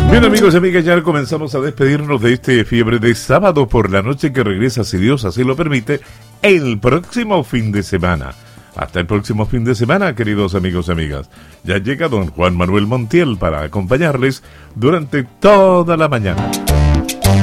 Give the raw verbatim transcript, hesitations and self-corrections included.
Bien, amigos y amigas, ya comenzamos a despedirnos de este Fiebre de sábado por la noche que regresa, si Dios así lo permite, el próximo fin de semana. Hasta el próximo fin de semana, queridos amigos y amigas. Ya llega don Juan Manuel Montiel para acompañarles durante toda la mañana.